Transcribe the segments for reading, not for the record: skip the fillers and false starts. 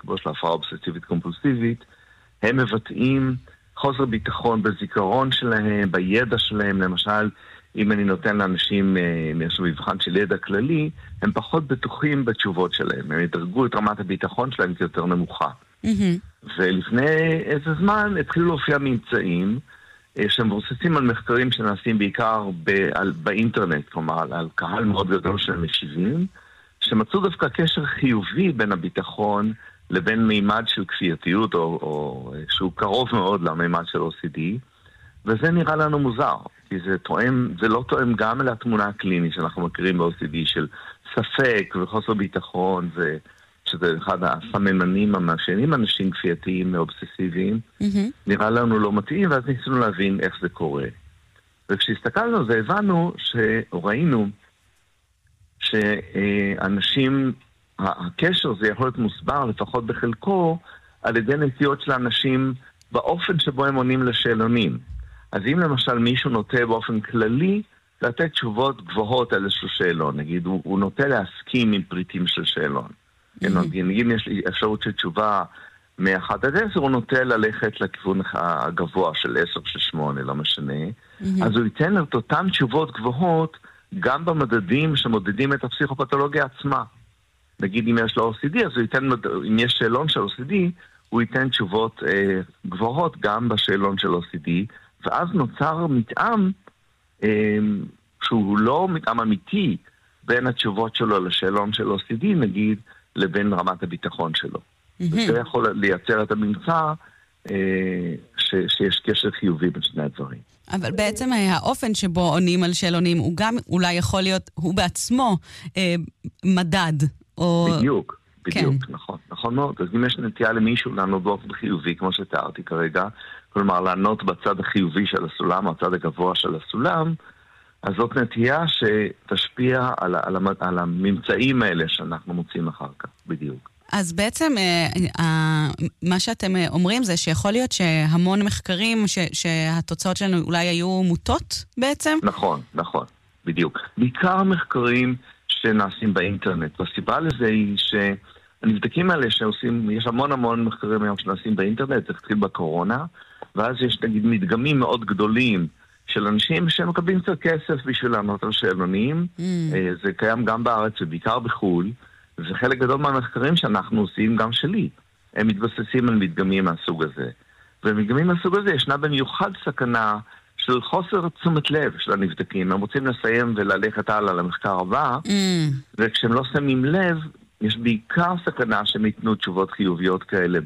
כמו של ההפרעה אובססיבית קומפולסיבית, הם מבטאים חוסר ביטחון בזיכרון שלהם, בידע שלהם. למשל, אם אני נותן לאנשים יש מבחן של ידע כללי, הם פחות בטוחים בתשובות שלהם. הם ידרגו את רמת הביטחון שלהם כיותר נמוכה. ולפני איזה זמן התחילו להופיע ממצאים שמבוססים על מחקרים שנעשים בעיקר באינטרנט, כלומר על קהל מאוד גדול של משיבים, שמצאו דווקא קשר חיובי בין הביטחון לבין מימד של כפייתיות, או שהוא קרוב מאוד למימד של OCD, וזה נראה לנו מוזר, כי זה לא תואם גם לתמונה הקלינית שאנחנו מכירים ב-OCD של ספק וחוסר ביטחון, שזה אחד הסממנים המאפיינים אנשים כפייתיים ואובססיביים, נראה לנו לא מתאים, ואז ניסינו להבין איך זה קורה. וכשהסתכלנו על זה, הבנו ראינו שאנשים, הקשר זה יכול להיות מוסבר לפחות בחלקו על ידי נטיות של האנשים באופן שבו הם עונים לשאלונים. אז אם למשל מישהו נוטה באופן כללי לתת תשובות גבוהות על איזשהו שאלון, נגיד הוא נוטה להסכים עם פריטים של שאלון. נגיד יש לי אפשרות של תשובה מ-1 עד 10, הוא נוטה ללכת לכיוון הגבוה של 10 של 8, לא משנה. אז הוא ייתן את אותן תשובות גבוהות גם במדדים שמודדים את הפסיכופתולוגיה עצמה. נגיד אם יש לו OCD, אז הוא ייתן, אם יש שאלון של OCD, הוא ייתן תשובות גבוהות גם בשאלון של OCD, ואז נוצר מתאם שהוא לא מתאם אמיתי בין התשובות שלו לשאלון של OCD, נגיד, לבין רמת הביטחון שלו. וזה יכול לייצר את הממצא שיש קשר חיובי בין שני הדברים. אבל בעצם האופן שבו עונים על שאלונים, הוא גם אולי יכול להיות, הוא בעצמו מדד. בדיוק, נכון מאוד. אז אם יש נטייה למישהו לענות באופן חיובי, כמו שתיארתי כרגע, כלומר לענות בצד החיובי של הסולם, או הצד הגבוה של הסולם, אז זאת נטייה שתשפיע על הממצאים האלה שאנחנו מוצאים אחר כך, בדיוק. אז בעצם מה שאתם אומרים זה שיכול להיות שהמון מחקרים שהתוצאות שלנו אולי היו מוטות בעצם? נכון, בדיוק. בעיקר מחקרים שנעשים באינטרנט. והסיבה לזה היא שהנבדקים האלה שעושים, יש המון מחקרים היום שנעשים באינטרנט, זה התחיל בקורונה, ואז יש נגיד מדגמים מאוד גדולים של אנשים שמקבלים קצת כסף בשביל לענות על שאלונים. זה קיים גם בארץ ובעיקר בחול, וחלק גדול מהמחקרים שאנחנו עושים, גם שלי, הם מתבססים על מדגמים מהסוג הזה. ומדגמים מהסוג הזה ישנה במיוחד סכנה של חוסר תשומת לב של הנבדקים. הם רוצים לסיים וללכת הלאה למחקר הבא, וכשהם לא שמים לב, יש בעיקר סכנה שהם ייתנו תשובות חיוביות כאלה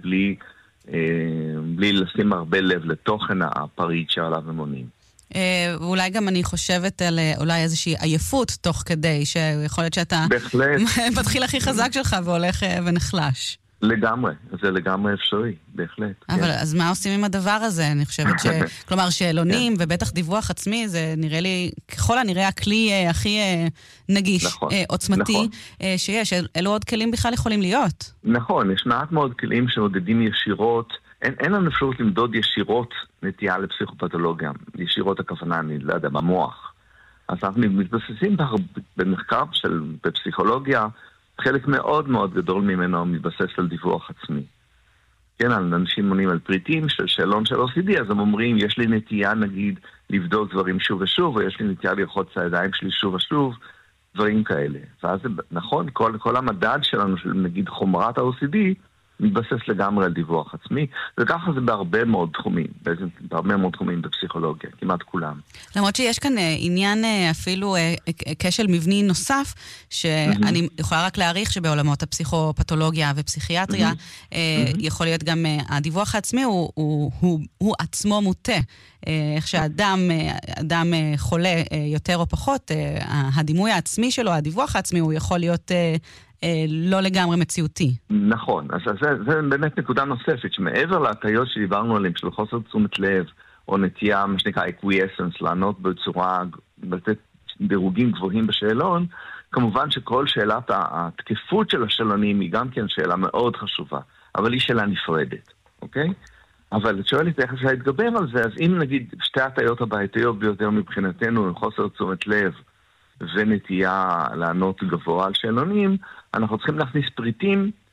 בלי לשים הרבה לב לתוכן הפריט שעליו הם עונים. ואולי גם אני חושבת על אולי איזושהי עייפות תוך כדי, שיכול להיות שאתה מתחיל הכי חזק שלך והולך ונחלש. לגמרי, זה לגמרי אפשרי, בהחלט. אבל אז מה עושים עם הדבר הזה? אני חושבת כלומר, שאלונים ובטח דיווח עצמי, זה נראה לי, ככל הנראה הכלי הכי נגיש, עוצמתי, שיש. אלו עוד כלים בכלל יכולים להיות. נכון, יש מעט מאוד כלים שמודדים ישירות, אין לנו אפשרות למדוד ישירות נטייה לפסיכופתולוגיה, ישירות הכוונה, אני לא יודע, במוח. אז אנחנו מתבססים במחקר בפסיכולוגיה, חלק מאוד מאוד גדול ממנו מתבסס על דיווח עצמי. כן, אנשים עונים על פריטים של שאלון של OCD, אז הם אומרים, יש לי נטייה נגיד לבדוק דברים שוב ושוב, או יש לי נטייה ללחוץ הידיים שלי שוב ושוב, דברים כאלה. ואז נכון, כל המדד שלנו של נגיד חומרת ה-OCD, מתבסס לגמרי על דיווח עצמי, וככה זה בהרבה מאוד תחומים, בהרבה מאוד תחומים בפסיכולוגיה, כמעט כולם. למרות שיש כאן עניין אפילו כשל מבני נוסף, שאני יכולה רק להעריך שבעולמות הפסיכופתולוגיה ופסיכיאטריה, יכול להיות גם הדיווח העצמי הוא עצמו מוטה. איך שאדם חולה יותר או פחות, הדימוי העצמי שלו, הדיווח העצמי, הוא יכול להיות לא לגמרי מציאותי. נכון, אז זה באמת נקודה נוספת, שמעבר להטיות שדיברנו עליהם, של חוסר תשומת לב, או נטייה, מה שנקרא acquiescence, לענות בצורה, לתת דירוגים גבוהים בשאלון, כמובן שכל שאלת התקפות של השאלונים היא גם כן שאלה מאוד חשובה, אבל היא שאלה נפרדת, אוקיי? אבל את שואלת איך אפשר להתגבר על זה, אז אם נגיד שתי הטיות הבעייתיות ביותר מבחינתנו, עם חוסר תשומת לב, ונטייה לענות גבוה על שאלונים, אנחנו צריכים להכניס פריטים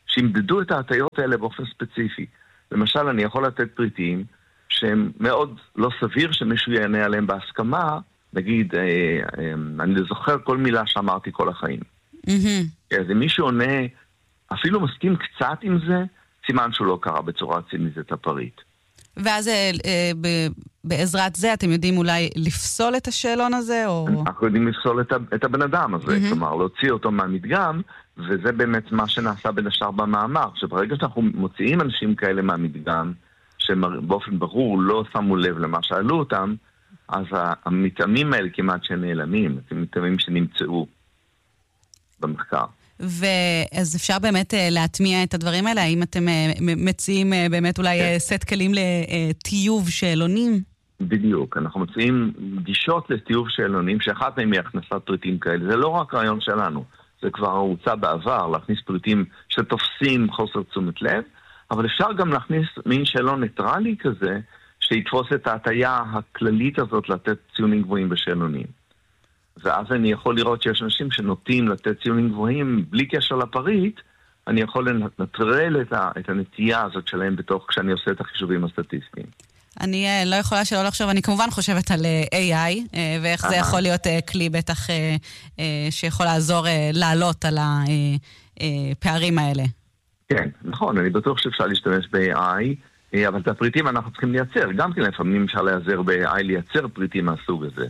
שימדדו את ההטיות האלה באופן ספציפי. למשל, אני יכול לתת פריטים שהם מאוד לא סביר שמישהו יענה עליהם בהסכמה, נגיד, אני זוכר כל מילה שאמרתי כל החיים. אז אם מישהו עונה, אפילו מסכים קצת עם זה, סימן שהוא לא קרא בצורה צינית את הפריט. ואז בעזרת זה אתם יודעים אולי לפסול את השאלון הזה? אנחנו יודעים לפסול את הבן אדם הזה, כלומר להוציא אותו מהמדגם, וזה באמת מה שנעשה בין השאר במאמר, שברגע שאנחנו מוציאים אנשים כאלה מהמדגם, שבאופן ברור לא שמו לב למה שאלו אותם, אז המתאמים האלה כמעט שנעלמים, זה מתאמים שנמצאו במחקר. ואז אפשר באמת להטמיע את הדברים האלה? האם אתם מציעים באמת אולי סט כלים לטיוב שאלונים? בדיוק, אנחנו מציעים גישות לטיוב שאלונים, שאחת מהם היא הכנסת פריטים כאלה. זה לא רק רעיון שלנו, זה כבר הוצע בעבר, להכניס פריטים שתופסים חוסר תשומת לב, אבל אפשר גם להכניס מין שאלון ניטרלי כזה, שיתפוס את ההטיה הכללית הזאת לתת ציונים גבוהים בשאלונים. ואז אני יכול לראות שיש אנשים שנוטים לתת ציונים גבוהים בלי קשר לפריט, אני יכול לנטרל את הנטייה הזאת שלהם כשאני עושה את החישובים הסטטיסטיים. אני לא יכולה שלא לחשוב, אני כמובן חושבת על AI, ואיך זה יכול להיות כלי בטח שיכול לעזור לעלות על הפערים האלה. כן, נכון, אני בטוח שאפשר להשתמש ב-AI, אבל את הפריטים אנחנו צריכים לייצר, גם כן לפעמים אפשר להיעזר ב-AI לייצר פריטים מהסוג הזה.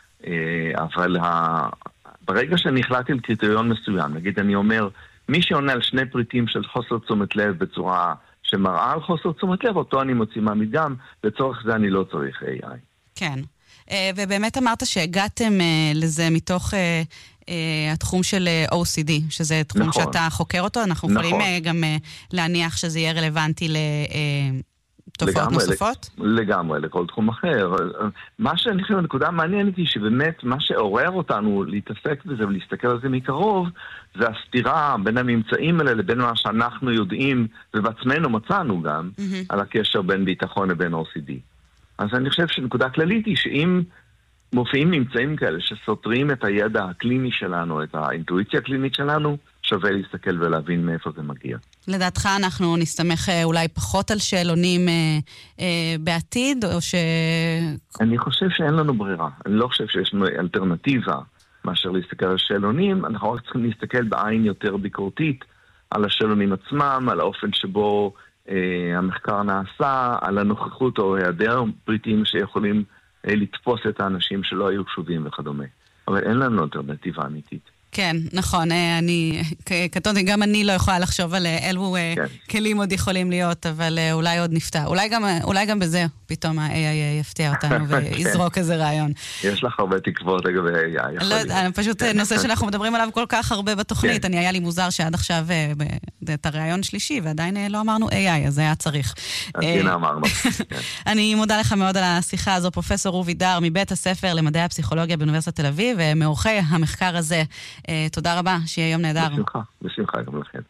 אבל ברגע שאני החלטתי על קריטריון מסוים, נגיד אני אומר, מי שעונה על שני פריטים של חוסר תשומת לב בצורה שמראה על חוסר תשומת לב, אותו אני מוציא מהמדגם, לצורך זה אני לא צריך AI. כן, ובאמת אמרת שהגעתם לזה מתוך התחום של OCD, שזה תחום נכון. שאתה חוקר אותו, אנחנו נכון. יכולים גם להניח שזה יהיה רלוונטי תופעות נוספות? לגמרי, לכל תחום אחר. מה שאני חושב, הנקודה המעניינת היא שבאמת מה שעורר אותנו להתעסק בזה ולהסתכל על זה מקרוב, זה הסתירה בין הממצאים האלה לבין מה שאנחנו יודעים, ובעצמנו מצאנו גם, על הקשר בין ביטחון לבין OCD. אז אני חושב שנקודה כללית היא שאם מופיעים ממצאים כאלה שסותרים את הידע הקליני שלנו, את האינטואיציה הקלינית שלנו, שווה להסתכל ולהבין מאיפה זה מגיע. לדעתך אנחנו נסתמך אולי פחות על שאלונים בעתיד, או ש... אני חושב שאין לנו ברירה. אני לא חושב שיש לנו אלטרנטיבה מאשר להסתכל על שאלונים. אנחנו רק צריכים להסתכל בעין יותר ביקורתית על השאלונים עצמם, על האופן שבו המחקר נעשה, על הנוכחות או היעדר פריטים שיכולים לתפוס את האנשים שלא היו קשובים וכדומה. אבל אין לנו אלטרנטיבה אמיתית. כן, נכון, קטונתי, גם אני לא יכולה לחשוב על אילו כלים עוד יכולים להיות, אבל אולי עוד נפתע. אולי גם בזה פתאום ה-AI יפתיע אותנו ויזרוק איזה רעיון. יש לך הרבה תקוות לגבי AI. לא יודע, פשוט נושא שאנחנו מדברים עליו כל כך הרבה בתוכנית, היה לי מוזר שעד עכשיו את הרעיון שלישי, ועדיין לא אמרנו AI, אז זה היה צריך. אז הנה אמרנו. אני מודה לך מאוד על השיחה הזו, פרופסור רובי דר, מבית הספר למדעי הפסיכולוגיה באוניברסיטת תל אביב, ומעורכי המחקר הזה. תודה רבה, שיהיה יום נהדר. בשמחה גם לכם.